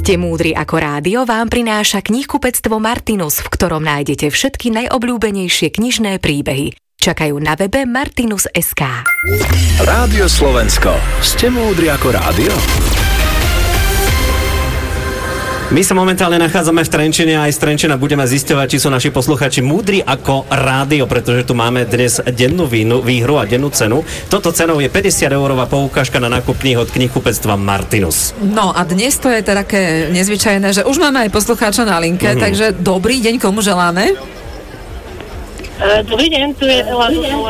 Ste múdri ako rádio vám prináša knihkupectvo Martinus, v ktorom nájdete všetky najobľúbenejšie knižné príbehy. Čakajú na webe martinus.sk. Rádio Slovensko. Ste múdri ako rádio? My sa momentálne nachádzame v Trenčine a aj z Trenčina budeme zisťovať, či sú naši posluchači múdri ako rádio, pretože tu máme dnes dennú výhru a dennú cenu. Toto cenou je 50-eurová poukážka na nákup kníh od knihkupectva Martinus. No a dnes to je také nezvyčajné, že už máme aj poslucháča na linke, takže dobrý deň, komu želáme? Dobrý deň, tu je Ela.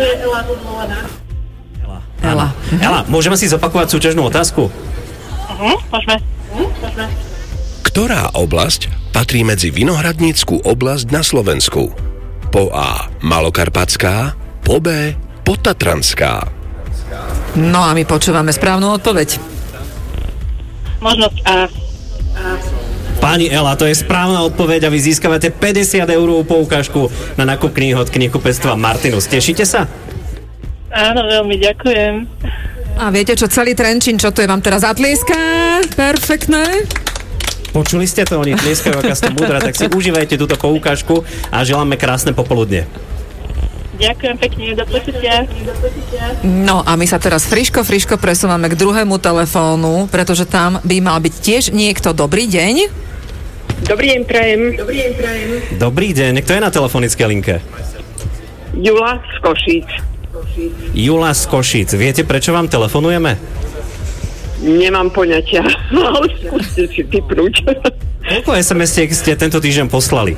Ela, môžeme si zopakovať súťažnú otázku? Môžeme. Ktorá oblasť patrí medzi vinohradnícku oblasť na Slovensku? Po A. Malokarpatská, po B. Podtatranská. No a my počúvame správnu odpoveď. Možnosť A. Pani Ela, to je správna odpoveď a vy získavate 50-eurovú poukážku na nákup kníh od knihkupectva Martinus. Tešíte sa? Áno, veľmi ďakujem. A viete čo, celý Trenčín, čo tu je, vám teraz zatlieská? Perfektné. Počuli ste to? Oni tlieskajú, aká ste múdra, tak si užívajte túto poukážku a želáme krásne popoludne. Ďakujem pekne, do počutia. No a my sa teraz friško presúvame k druhému telefónu, pretože tam by mal byť tiež niekto. Dobrý deň. Dobrý deň, prajem. Dobrý deň, kto je na telefonickej linke? Jula z Košíc. Jula z Košíc. Viete, prečo vám telefonujeme? Nemám poňatia, ale skúste si tipnúť. Koľko SMS-iek ste tento týždeň poslali?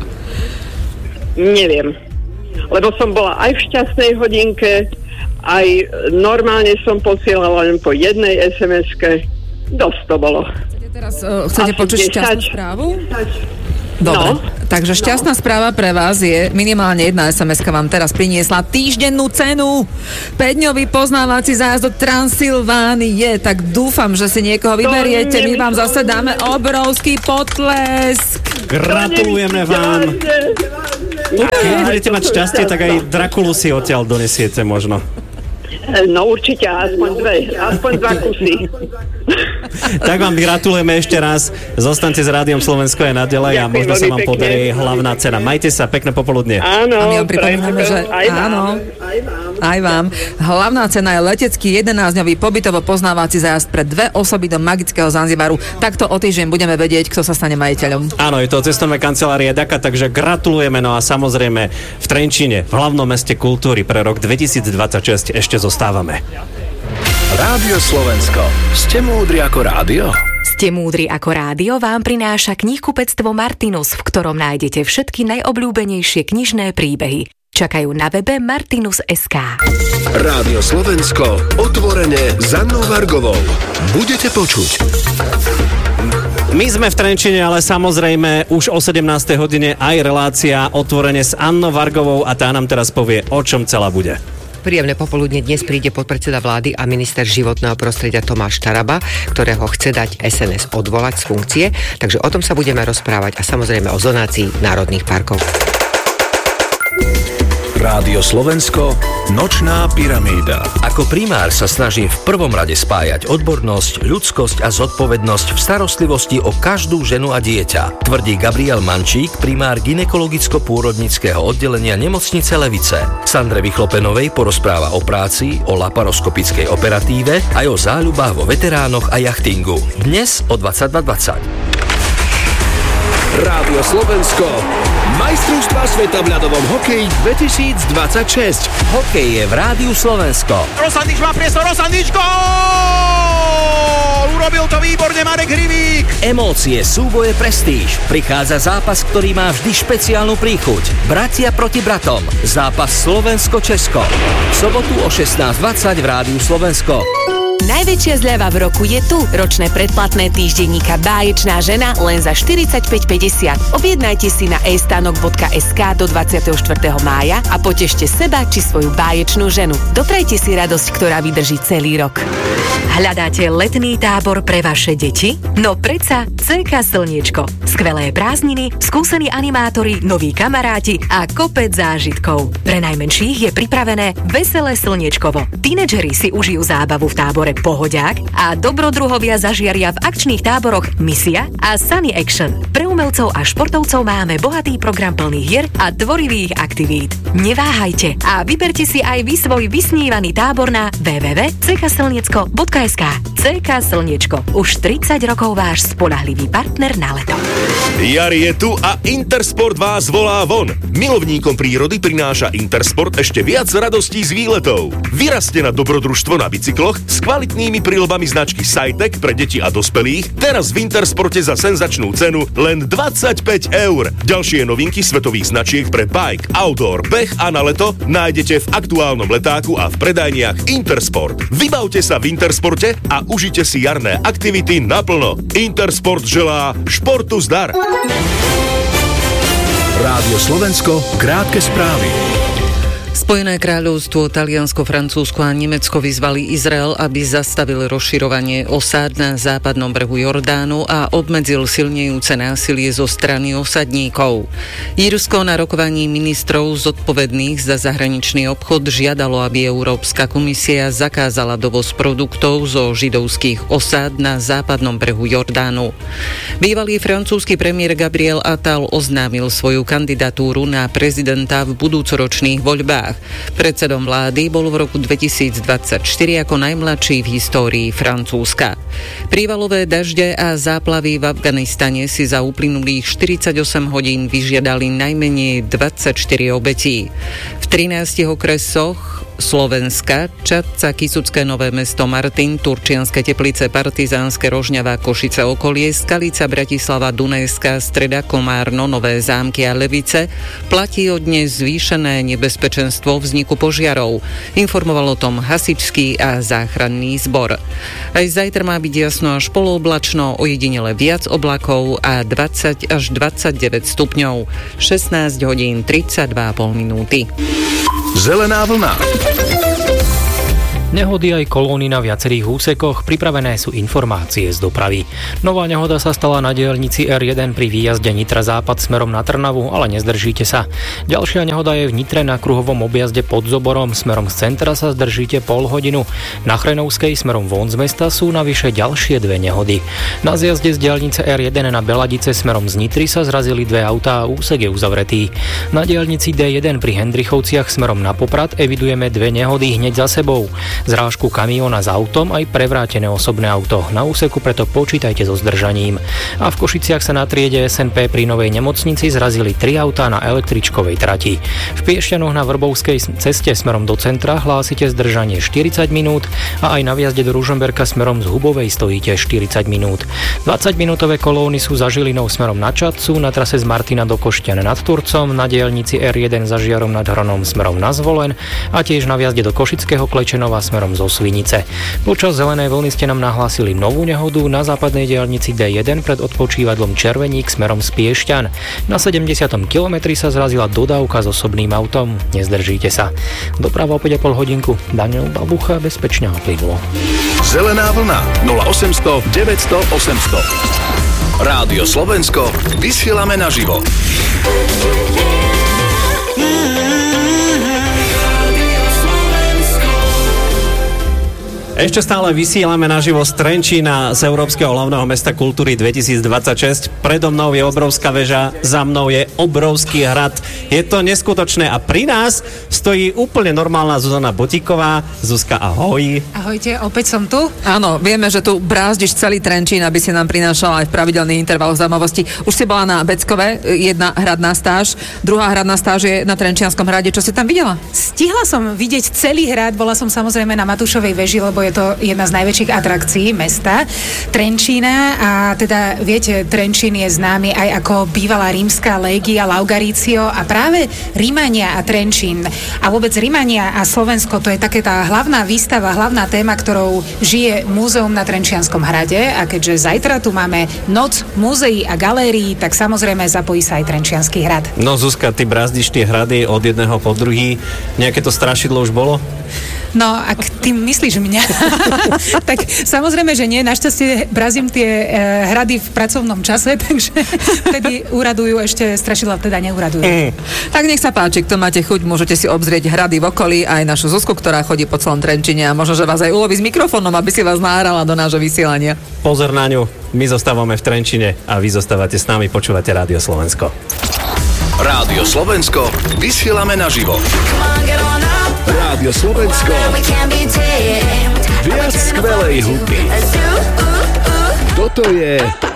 Neviem, lebo som bola aj v šťastnej hodinke, aj normálne som posielala len po jednej SMS-ke. Dosť to bolo. Teraz chcete počuť šťastnú správu? Dobre, No. takže šťastná správa pre vás je, minimálne jedna SMS-ka vám teraz priniesla týždennú cenu. 5-dňový poznávací zájazd do Transylvánie, tak dúfam, že si niekoho vyberiete. My vám zase dáme obrovský potlesk. Gratulujeme vám. Keď budete mať šťastie, tak aj Drakulu si odtiaľ donesiete možno. No určite, aspoň dva kusy. Tak vám gratulujeme ešte raz. Zostaňte s Rádiom Slovensko aj naďalej a možno sa vám podarí hlavná cena. Majte sa, pekné popoludnie. Áno, A my vám pripomíname, že aj vám. Hlavná cena je letecký 11-dňový pobytovo poznávací zájazd pre 2 osoby do magického Zanzibaru. Takto o týždeň budeme vedieť, kto sa stane majiteľom. Áno, je to cestovné kancelárie Daka, takže gratulujeme. No a samozrejme v Trenčine, v hlavnom meste kultúry pre rok 2026 ešte zostávame. Rádio Slovensko. Ste múdri ako rádio? Ste múdri ako rádio vám prináša knihkupectvo Martinus, v ktorom nájdete všetky najobľúbenejšie knižné príbehy. Čakajú na webe martinus.sk. Rádio Slovensko. Otvorene s Annou Vargovou. Budete počuť. My sme v Trenčine, ale samozrejme už o 17. hodine aj relácia Otvorene s Annou Vargovou a tá nám teraz povie, o čom celá bude. Príjemné popoludne dnes príde podpredseda vlády a minister životného prostredia Tomáš Taraba, ktorého chce dať SNS odvolať z funkcie, takže o tom sa budeme rozprávať a samozrejme o zonácii národných parkov. Rádio Slovensko. Nočná pyramída. Ako primár sa snažím v prvom rade spájať odbornosť, ľudskosť a zodpovednosť v starostlivosti o každú ženu a dieťa, tvrdí Gabriel Mančík, primár gynekologicko-pôrodnického oddelenia nemocnice Levice. Sandre Vychlopenovej porozpráva o práci, o laparoskopickej operatíve aj o záľubách vo veteránoch a jachtingu. Dnes o 22:20. Rádio Slovensko. Majstrovstvá sveta v ľadovom hokeji 2026. Hokej je v Rádiu Slovensko. Rosandič má priestor, Rosandič, gól! Urobil to výborne Marek Hrivík. Emócie, súboje, prestíž. Prichádza zápas, ktorý má vždy špeciálnu príchuť. Bratia proti bratom. Zápas Slovensko-Česko. V sobotu o 16:20 v Rádiu Slovensko. Najväčšia zľava v roku je tu. Ročné predplatné týždenníka Báječná žena len za 45,50. Objednajte si na estanok.sk do 24. mája a potešte seba či svoju báječnú ženu. Doprajte si radosť, ktorá vydrží celý rok. Hľadáte letný tábor pre vaše deti? No predsa CK Slniečko. Skvelé prázdniny, skúsení animátori, noví kamaráti a kopec zážitkov. Pre najmenších je pripravené veselé slniečkovo. Tínedžeri si užijú zábavu v tábore tábore Pohodiak a dobrodruhovia zažiaria v akčných táboroch Misia a Sunny Action. Pre umelcov a športovcov máme bohatý program plných hier a tvorivých aktivít. Neváhajte a vyberte si aj vy svoj vysnívaný tábor na www.ckslniecko.sk. CK Slniečko. Už 30 rokov váš spoľahlivý partner na leto. Jar je tu a Intersport vás volá von. Milovníkom prírody prináša Intersport ešte viac radostí z výletov. Vyrazte na dobrodružstvo na bicykloch s kvalitnými príľbami značky Sajtek pre deti a dospelých, teraz v Intersporte za senzačnú cenu len 25 €. Ďalšie novinky svetových značiek pre bike, outdoor, beh a na leto nájdete v aktuálnom letáku a v predajniach Intersport. Vybavte sa v Intersporte a užite si jarné aktivity naplno. Intersport želá športu zdar. Rádio Slovensko, krátke správy. Spojené kráľovstvo, Taliansko, Francúzsko a Nemecko vyzvali Izrael, aby zastavil rozširovanie osád na západnom brehu Jordánu a obmedzil silnejúce násilie zo strany osadníkov. Írsko na rokovaní ministrov zodpovedných za zahraničný obchod žiadalo, aby Európska komisia zakázala dovoz produktov zo židovských osád na západnom brehu Jordánu. Bývalý francúzsky premiér Gabriel Attal oznámil svoju kandidatúru na prezidenta v budúcoročných voľbách. Predsedom vlády bol v roku 2024 ako najmladší v histórii Francúzska. Prívalové dažde a záplavy v Afganistane si za uplynulých 48 hodín vyžiadali najmenej 24 obetí. V 13 okresoch Slovenska, Čadca, Kysucké Nové Mesto, Martin, Turčianske Teplice, Partizánske, Rožňava, Košice, Okolie, Skalica, Bratislava, Dunajská Streda, Komárno, Nové Zámky a Levice platí od dnes zvýšené nebezpečenstvo vzniku požiarov. Informoval o tom hasičský a záchranný zbor. Aj zajtra má byť jasno až polooblačno, ojedinele viac oblakov a 20 až 29 stupňov. 16 hodín 32,5 minúty. Zelená vlna. Nehody aj kolóny na viacerých úsekoch, pripravené sú informácie z dopravy. Nová nehoda sa stala na diaľnici R1 pri výjazde Nitra západ smerom na Trnavu, ale nezdržíte sa. Ďalšia nehoda je v Nitre na kruhovom objazde pod Zoborom, smerom z centra sa zdržíte pol hodinu. Na Chrenovskej smerom von z mesta sú navyše ďalšie dve nehody. Na zjazde z diaľnice R1 na Beladice smerom z Nitry sa zrazili dve autá a úsek je uzavretý. Na diaľnici D1 pri Hendrichovciach smerom na Poprad evidujeme dve nehody hneď za sebou. Zrážku kamióna s autom aj prevrátené osobné auto. Na úseku preto počítajte so zdržaním. A v Košiciach sa na triede SNP pri Novej nemocnici zrazili 3 autá na električkovej trati. V Piešťanoch na Vrbovskej ceste smerom do centra hlásite zdržanie 40 minút a aj na vjazde do Ružomberka smerom z Hubovej stojíte 40 minút. 20-minútové kolóny sú za Žilinou smerom na Čadcu, na trase z Martina do Košťan nad Turcom, na diaľnici R1 za Žiarom nad Hronom smerom na Zvolen a tiež na vjazde do Košického Klečenova smerom zo Svinice. Počas zelenej vlny ste nám nahlásili novú nehodu na západnej diaľnici D1 pred odpočívadlom Červeník smerom z Piešťan. Na 70. kilometri sa zrazila dodávka s osobným autom. Nezdržíte sa. Doprava opäť o pol hodinku. Daniel Babucha bezpečne oplynulo. Zelená vlna 0800 900 800. Rádio Slovensko, vysielame naživo. Ešte stále vysielame naživo z Trenčína, z Európskeho hlavného mesta kultúry 2026. Predo mnou je obrovská väža, za mnou je obrovský hrad. Je to neskutočné a pri nás stojí úplne normálna Zuzana Botíková. Zuzka, ahoj. Ahojte, opäť som tu. Áno, vieme, že tu brázdiš celý Trenčín, aby si nám prinášala aj v pravidelný interval zaujímavosti. Už si bola na Beckove, jedna hradná stáž, druhá hradná stáž je na Trenčianskom hrade. Čo si tam videla? Stihla som vidieť celý hrad, bola som samozrejme na Matúšovej veži, lebo je to jedna z najväčších atrakcií mesta Trenčína a teda viete, Trenčín je známy aj ako bývalá rímska légia Laugaricio a práve Rímania a Trenčín a vôbec Rímania a Slovensko, to je také tá hlavná výstava, hlavná téma, ktorou žije múzeum na Trenčianskom hrade a keďže zajtra tu máme noc múzeí a galérií, tak samozrejme zapojí sa aj Trenčiansky hrad. No Zuzka, ty brázdiš tie hrady od jedného po druhý. Nejaké to strašidlo už bolo? No, ak ty myslíš mňa, tak samozrejme, že nie. Našťastie brazím tie hrady v pracovnom čase, takže vtedy uradujú, ešte strašidlá teda neuradujú. Tak nech sa páči, kto máte chuť, môžete si obzrieť hrady v okolí, aj našu Zuzku, ktorá chodí po celom Trenčine a možno, že vás aj uloví s mikrofónom, aby si vás nahrala do nášho vysielania. Pozor na ňu, my zostávame v Trenčine a vy zostávate s nami, počúvate Rádio Slovensko. Rádio Slovensko, vysielame naživo. Rádio Slovensko, viac skvelej hudby. Toto je